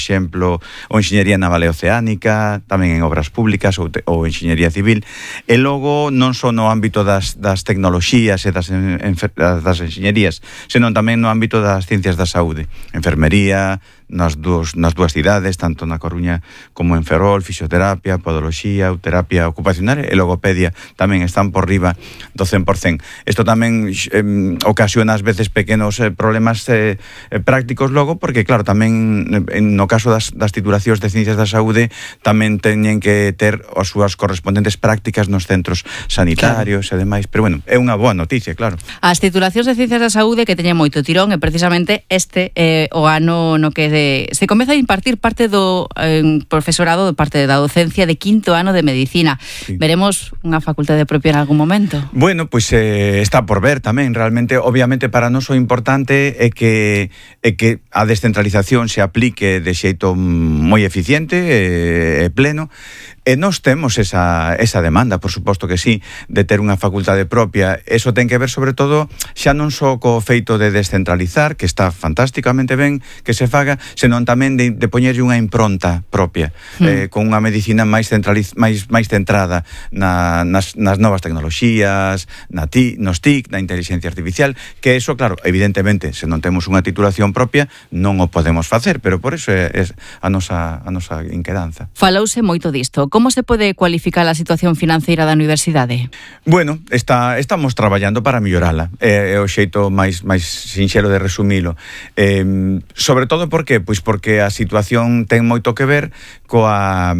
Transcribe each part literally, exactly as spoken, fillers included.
exemplo, ou enxeñería naval e oceánica, tamén en obras públicas ou, te, ou enxeñería civil, e logo non só no ámbito das, das tecnoloxías e das, en, das enxeñerías, senón tamén no ámbito das ciencias da saúde, enfermería, nas dúas, nas dúas cidades, tanto na Coruña como en Ferrol, fisioterapia, podoloxía, terapia ocupacional e logopedia tamén están por riba do cen por cento. Isto tamén eh, ocasiona ás veces pequenos eh, problemas eh, eh, prácticos logo, porque claro, tamén eh, no caso das, das titulacións de ciencias da saúde tamén teñen que ter as súas correspondentes prácticas nos centros sanitarios, claro, e demais, pero bueno, é unha boa noticia, claro. As titulacións de ciencias da saúde que teñen moito tirón e precisamente este é eh, o ano no que de, se comeza a impartir parte do eh, profesorado, de parte da docencia de quinto ano de medicina. Sí. Veremos unha facultade propia en algún momento? Bueno, pois pues, eh, está por ver tamén. Realmente, obviamente, para nós o importante é que é que a descentralización se aplique de xeito moi eficiente e, e pleno. E nós temos esa, esa demanda, por suposto que sí, de ter unha facultade propia. Eso ten que ver, sobre todo, xa non só co feito de descentralizar, que está fantásticamente ben que se faga, senón tamén de, de poñerlle unha impronta propia, mm. eh, con unha medicina máis, centraliz, máis, máis centrada na, nas, nas novas tecnoloxías, na ti, nos T I C, na inteligencia artificial, que eso, claro, evidentemente, se non temos unha titulación propia, non o podemos facer, pero por eso é, é a nosa, a nosa inquedanza. Falouse moito disto. Como se pode cualificar a situación financeira da universidade? Bueno, está, estamos traballando para mellorala. É, é o xeito máis, máis sinxelo de resumilo. Eh, sobre todo, por que? Pois porque a situación ten moito que ver coa...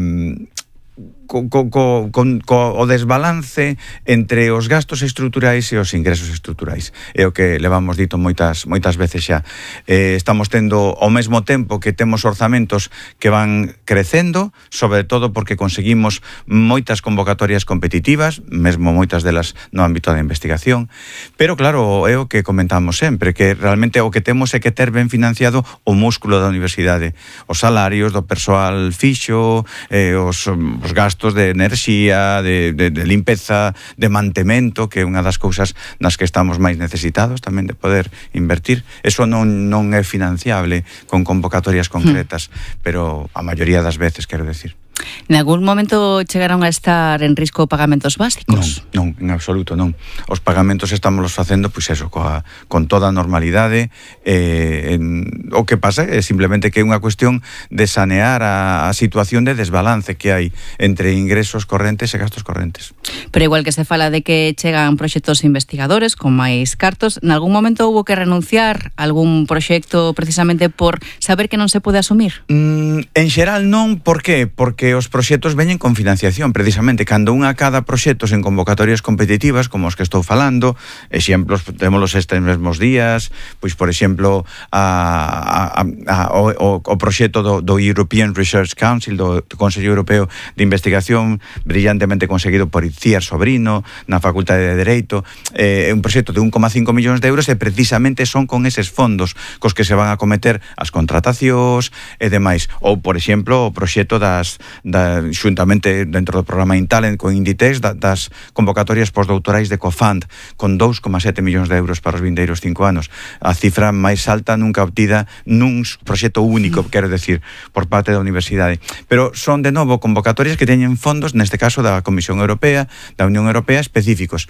Co, co, co, con, co o desbalance entre os gastos estruturais e os ingresos estruturais. É o que levamos dito moitas moitas veces xa. Eh, estamos tendo ao mesmo tempo que temos orzamentos que van crecendo, sobre todo porque conseguimos moitas convocatorias competitivas, mesmo moitas delas no ámbito da investigación, pero claro, é o que comentamos sempre, que realmente o que temos é que ter ben financiado o músculo da universidade, os salarios do persoal fixo, eh, os, os gastos de enerxía, de, de, de limpeza, de mantemento, que é unha das cousas nas que estamos máis necesitados tamén de poder invertir. Eso non, non é financiable con convocatorias concretas, hmm. pero a maioría das veces, quero decir. En algún momento chegaron a estar en risco pagamentos básicos? Non, non, en absoluto non. Os pagamentos estamos facendo, pois eso, coa, con toda a normalidade. Eh, en, o que pasa é simplemente que é unha cuestión de sanear a, a situación de desbalance que hai entre ingresos correntes e gastos correntes. Pero igual que se fala de que chegan proxectos investigadores con máis cartos, en algún momento houbo que renunciar a algún proxecto precisamente por saber que non se pode asumir? Mm, en xeral non, por que? Porque os proxectos veñen con financiación, precisamente, cando unha cada proxectos en convocatorias competitivas, como os que estou falando, exemplos, témolos estes mesmos días, pois, por exemplo, a, a, a, o, o proxecto do, do European Research Council, do Consello Europeo de Investigación, brillantemente conseguido por Itziar Sobrino, na Facultade de Dereito, é eh, un proxecto de un coma cinco millóns de euros e precisamente son con eses fondos cos que se van a cometer as contratacións e demais. Ou, por exemplo, o proxecto das Da, xuntamente dentro do programa Intalent con Inditex, da, das convocatorias postdoutorais de Cofund con dous coma sete millóns de euros para os vindeiros cinco anos, a cifra máis alta nunca obtida nun proxecto único, quero decir, por parte da universidade. Pero son de novo convocatorias que teñen fondos, neste caso da Comisión Europea, da Unión Europea, específicos.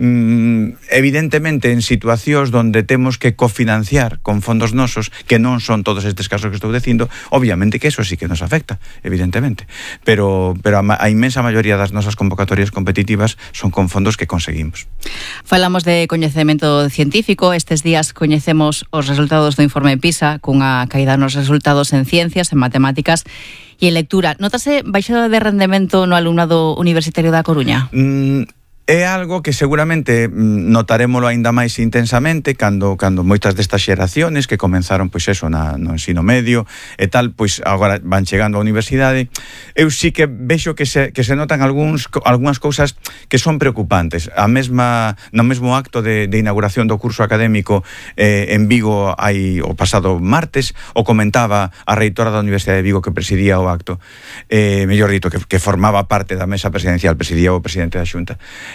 Mm, evidentemente, en situacións donde temos que cofinanciar con fondos nosos, que non son todos estes casos que estou dicindo, obviamente que eso sí que nos afecta, evidentemente. Pero, pero a, a inmensa maioría das nosas convocatorias competitivas son con fondos que conseguimos. Falamos de coñecemento científico. Estes días coñecemos os resultados do informe PISA, cunha caída nos resultados en ciencias, en matemáticas e en lectura. Notase baixada de rendemento no alumnado universitario da Coruña? Mm, É algo que seguramente notarémolo aínda máis intensamente cando cando moitas destas xeraciones que comenzaron pois eso na, no ensino medio e tal, pois agora van chegando á universidade. Eu sí que vexo que se, que se notan algúns, algunhas cousas que son preocupantes. A mesma, no mesmo acto de, de inauguración do curso académico eh, en Vigo hai o pasado martes, o comentaba a reitora da Universidade de Vigo que presidía o acto, eh, mellor dito, que, que formaba parte da mesa presidencial, presidía o presidente da Xunta.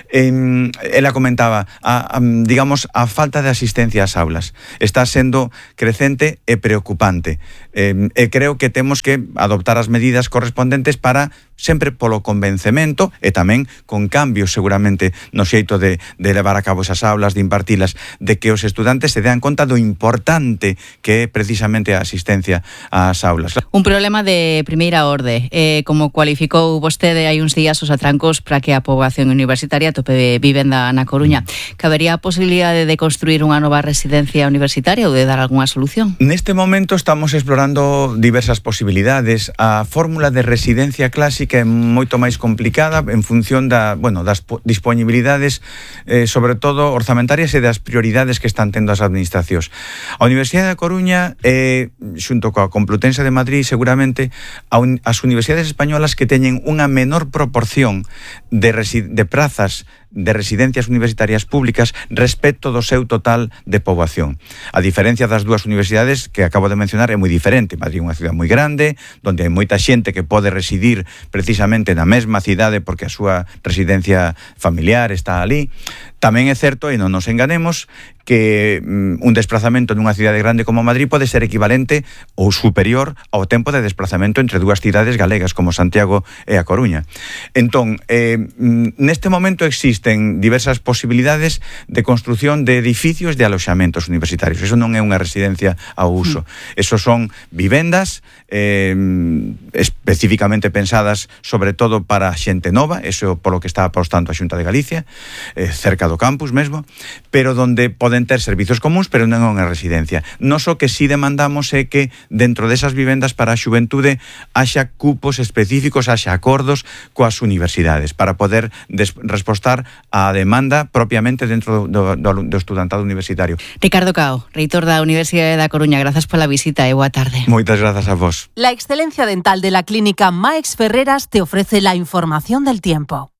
Eh, ela comentaba, a, a, digamos, a falta de asistencia ás aulas está sendo crecente e preocupante. Eh, e creo que temos que adoptar as medidas correspondentes para sempre polo convencemento e tamén con cambios seguramente no xeito de, de levar a cabo esas aulas, de impartilas, de que os estudantes se dean conta do importante que é precisamente a asistencia ás aulas. Un problema de primeira orde, eh, como cualificou vostede hai uns días os atrancos para que a poboación universitaria tope vivenda na Coruña. Cabería a posibilidade de construir unha nova residencia universitaria ou de dar algunha solución? Neste momento estamos explorando diversas posibilidades. A fórmula de residencia clásica é moito máis complicada en función da, bueno, das disponibilidades, eh, sobre todo orzamentarias e das prioridades que están tendo as administracións. A Universidade da Coruña, eh, xunto coa Complutense de Madrid, seguramente un, as universidades españolas que teñen unha menor proporción de, resi- de prazas de residencias universitarias públicas respecto do seu total de poboación. A diferencia das dúas universidades que acabo de mencionar é moi diferente. Madrid é unha cidade moi grande, onde hai moita xente que pode residir precisamente na mesma cidade porque a súa residencia familiar está ali. Tamén é certo, e non nos enganemos, que um, un desplazamento nunha cidade grande como Madrid pode ser equivalente ou superior ao tempo de desplazamento entre dúas cidades galegas como Santiago e A Coruña. Entón, eh, neste momento existen diversas posibilidades de construción de edificios de aloxamentos universitarios. Eso non é unha residencia ao uso. Eso son vivendas eh, especificamente pensadas sobre todo para xente nova, eso polo que está apostando a Xunta de Galicia, eh, cerca do campus mesmo, pero donde poden ter servizos comuns, pero non é unha residencia. Nos o que si demandamos é que dentro desas vivendas para a xuventude haxa cupos específicos, haxa acordos coas universidades para poder des- respostar á demanda propiamente dentro do, do, do estudantado universitario. Ricardo Cao, reitor da Universidade da Coruña, grazas pola visita e boa tarde. Moitas grazas a vos. La excelencia dental de la clínica Maix Ferreras te ofrece la información del tiempo.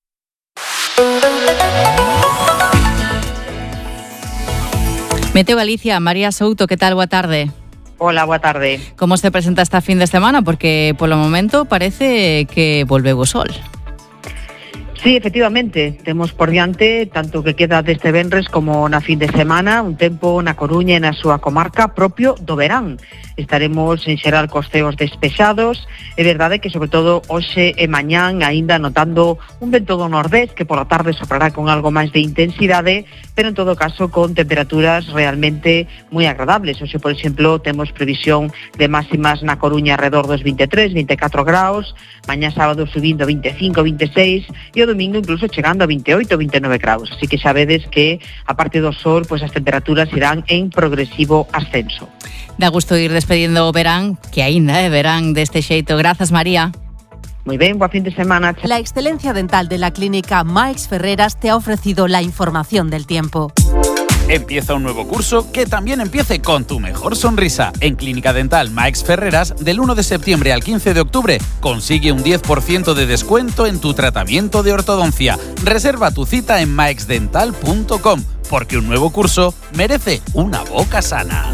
Meteo Galicia, María Souto, que tal? Boa tarde. Hola, boa tarde. Como se presenta esta fin de semana? Porque polo momento parece que volveu o sol. Sí, efectivamente, temos por diante tanto que queda deste venres como na fin de semana, un tempo na Coruña e na súa comarca propio do verán. Estaremos en xeral cos ceos despexados, é verdade que sobre todo hoxe e mañán aínda notando un vento do nordés que pola tarde soprará con algo máis de intensidade, pero en todo caso con temperaturas realmente moi agradables. Hoxe, por exemplo, temos previsión de máximas na Coruña alrededor dos vinte e tres, vinte e catro graus, mañá sábado subindo vinte e cinco, vinte e seis e o domingo incluso chegando a vinte e oito, vinte e nove graus. Así que xa vedes que a parte do sol, pues as temperaturas irán en progresivo ascenso. Dá gusto ir despedindo o verán, que aínda é verán deste xeito. Grazas, María. Muy bien, buen fin de semana. La excelencia dental de la clínica Maix Ferreras te ha ofrecido la información del tiempo. Empieza un nuevo curso que también empiece con tu mejor sonrisa. En Clínica Dental Maix Ferreras, del uno de septiembre al quince de octubre, consigue un diez por ciento de descuento en tu tratamiento de ortodoncia. Reserva tu cita en maix dental punto com, porque un nuevo curso merece una boca sana.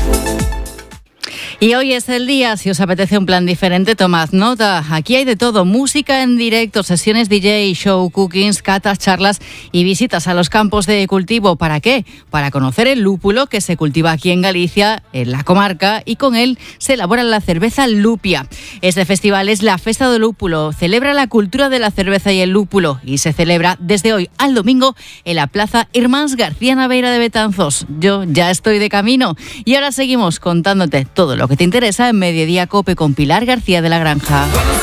Y hoy es el día, si os apetece un plan diferente, tomad nota. Aquí hay de todo, música en directo, sesiones D J, show, cookings, catas, charlas y visitas a los campos de cultivo. ¿Para qué? Para conocer el lúpulo que se cultiva aquí en Galicia, en la comarca, y con él se elabora la cerveza Lupia. Este festival es la Festa do Lúpulo, celebra la cultura de la cerveza y el lúpulo y se celebra desde hoy al domingo en la Plaza Irmáns García Naveira de Betanzos. Yo ya estoy de camino y ahora seguimos contándote todo lo que te interesa en Mediodía Cope con Pilar García de la Granja.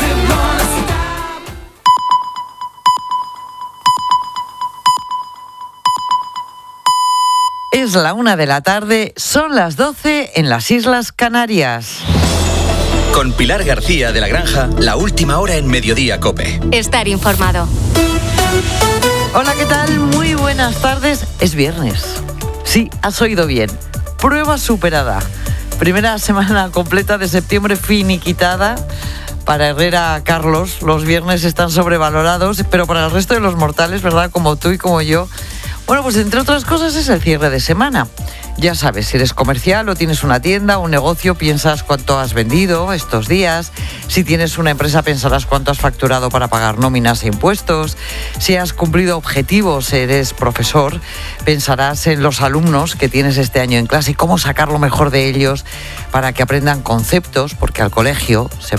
Es la una de la tarde, son las doce en las Islas Canarias. Con Pilar García de la Granja, la última hora en Mediodía Cope. Estar informado. Hola, ¿qué tal? Muy buenas tardes. Es viernes. Sí, has oído bien. Prueba superada. Primera semana completa de septiembre finiquitada. Para Herrera Carlos, los viernes están sobrevalorados, pero para el resto de los mortales, ¿verdad? Como tú y como yo. Bueno, pues entre otras cosas es el cierre de semana. Ya sabes, si eres comercial o tienes una tienda o un negocio, piensas cuánto has vendido estos días. Si tienes una empresa, pensarás cuánto has facturado para pagar nóminas e impuestos. Si has cumplido objetivos, eres profesor, pensarás en los alumnos que tienes este año en clase y cómo sacar lo mejor de ellos para que aprendan conceptos, porque al colegio se